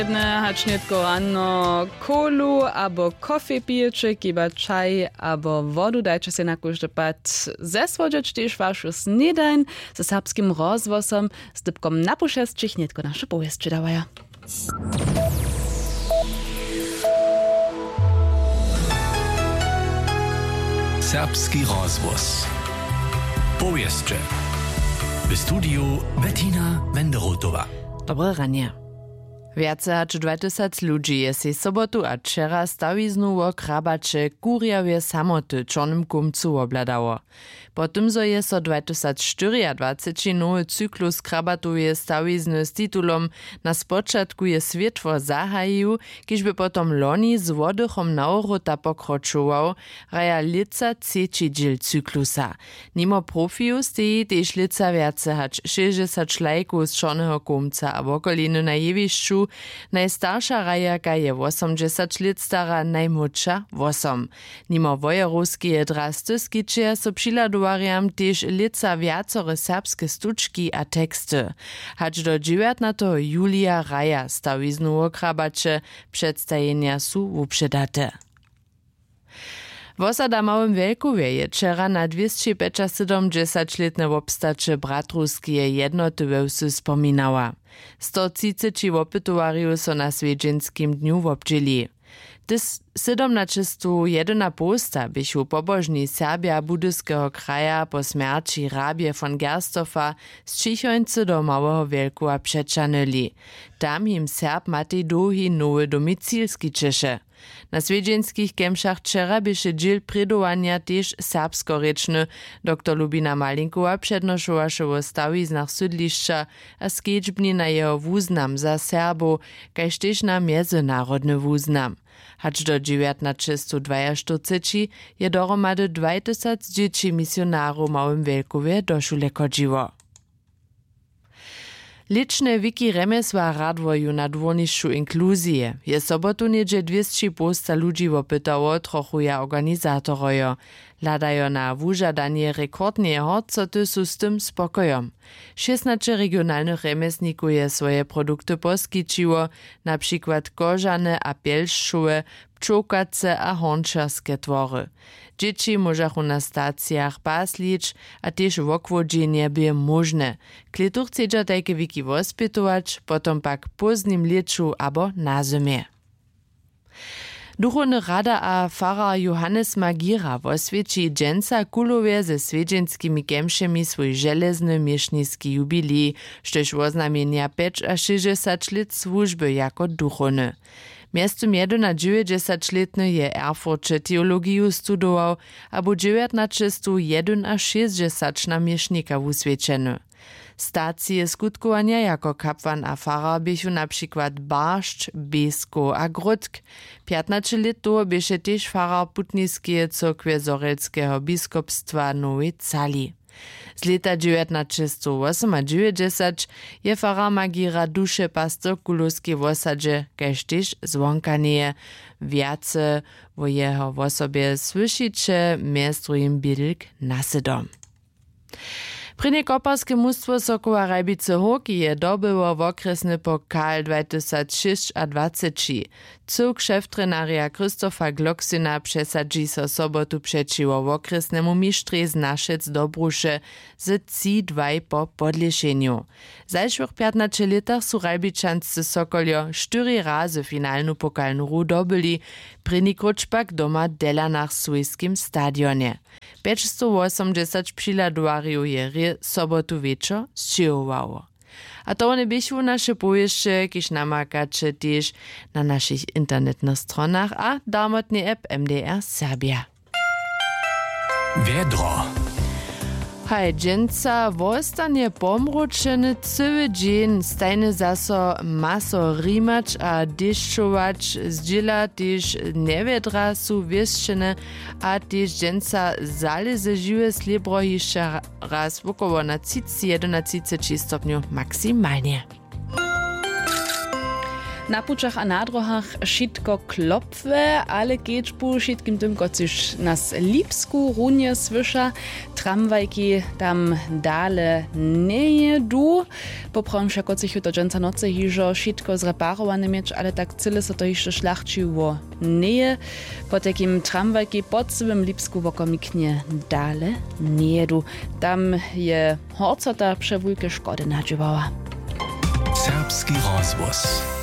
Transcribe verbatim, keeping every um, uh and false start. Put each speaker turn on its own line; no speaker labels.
Hačnetko rano kolu albo kofi pijecie, kiba čaj albo vodu, dajcie się na każdy pad zesłodzić też waszą śniadań ze serbskim rozwosom z dybkom na puszestczych, nietko nasze powieści dawaja.
Serbski rozwóz. Powieście. W studiu Bettina Wenderotowa.
Dobre ranie. Viace hač dwadzieścia ludzi je si sobotu a wczera stawiznu wo krabacze kurjawie samoty czornym kumcu obladało. Potem zo je so dwadzieścia cztery nowy cyklus krabatuje stawizny z titulom na spoczatku je światło zahajił, kiżby potom loni z wodychom naurota pokročował, raja lica trzeci dziel cyklusa. Nimo profiu steji też lica viace hač sześćdziesiąt šlajków z czornego kumca, a w okolinu na jewiszczu najstarsza rajaka je osiemdziesiąt lat stara, najmłodsza osiem. Nimo wojerowskie drastyski cze so přiladowariam też lica viacore serbskie stuczki a teksty. Hacz do dziewiętnastego julia raja stawiznu okrabacze przedstawienia su uprzedate. W osada Małym Wielkowie je wczera na dwieście siedemdziesiąt-letne obstacze bratruskie jednoty wełsy spominała. sto trzydzieści opytowariów so na Swiedzienskim dniu obdzieli. Tys siedemnastu jedna posta bychu pobożni Serbia budyskiego kraja po śmierci rabie von Gerstoffa z Čichońcy do Małego Wielkowa przeczanyli. Tam im Serb Matej Dohi nowy domicilski ciesze. Na swiedźenskich kemszach wczera byše dziel predowania też serbskorečny. Doktor Lubina Malinkowa przednoszowa się o stawiznach sydliszcza a skiečbni na jeho wuznam za Serbo, kaž też na międzynarodny wuznam. Hacz do dziewiętnastu czterdziestu je dohromady dwadzieścia dzieci misjonarów w Małym Wielkowie do szule chodziło. Liczne wiki remesła radwoju na dworniszczu inkluzję. Je sobotu niedzie dwieście posta ludzi opytało, trochu ja organizatorojo. Ladajo na wużadanie rekordnego, co ty su z tym spokojom. szesnaście regionalnych remesników je swoje produkty poskičiło, na przykład kożane a pielszczułe, pčołkace a hončarskie twory. Dzieci możachu na stacjach paslić, a też wokwodzenie by możne. Klitur chcedza tajke wiki wospytować, potom pak poznim leczu abo na zimie. Duchowny rada a farar Johannes Magira wosvědčí dženca kulowie ze swiedźenskimi kemšemi swój żelezny mieszniski jubilej, štož oznamienia pięć a sześćdziesiąt lat służby jako duchowny. Miestum dziewięćdziesięcioletny je Erfurtče teologiju studował, a bu dziewiętnastu a sześćdziesiąt na miesznika wuswieczeny. Stacje skutkowania jako kapłan a farar bychu na przykład Barszcz, Besko a Grodk. piętnaście lat to byše też farar putniskie cokwie Zorelskiego biskupstwa Nowej Cali. Z lata dziewiętnastu osiemdziesiątego je farar Magira duše pastor kulowskiej w osadzie, kaž też zwonkanie. Wiace wo jeho w osobie słyszycie, miastrujim bidlk nasedom. Prine koparskie mustwo Sokoła Rajbice Hoki je dobyło w okresny pokal dwa tysiące sześć a dwadzieścia. Cuk szef-trenaria Krzysztofa Gloksyna przesadzi so sobotu przeciwo w okresnemu mistrze z Naszec do Brusze z trzy dwa po podlieszeniu. W zajszłych piętnastu latach su Rajbičanscy Sokoljo cztery razy finalnu pokalnu ru dobyli, prini kruczpak doma dela na swojskim stadionie. pięćset osiemdziesiąt přiladowariów je sobotu wieczor zczyłowało. A to one bychu nasze powieście, kiż namakacie też na naszych internetnych stronach a darmotnie app M D R Serbia.
Wiedro.
Haj, dżęca wostanie pomručeny cały dzień, stajny zaso maso rimać a deszczować, zdziela też niewiedra su wieszczene, a też dżęca zalezy żywe slibro jeszcze raz wokoło na trzydzieści jeden do trzydziestu stopniu maksymalnie.
Na pučach a na drohach šitko klopve, ale kečbu šitkim tym kociš nas Lipsku runie słyša, tramwajki tam dale nie jedu. Poprawim się kocich jutro dżęca nocy hižo šitko zreparowane mieć, ale tak cyle so to jeszcze szlachciło nie. Po takim tramwajki pod sobym Lipsku wokomiknie dale nie jedu. Tam je horcota przewólke szkody nadziewała.
Serbski rozgłos.